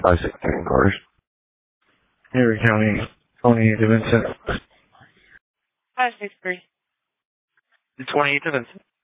516 quarters. Erie County, 28 to Vincent. 563. 28 to Vincent.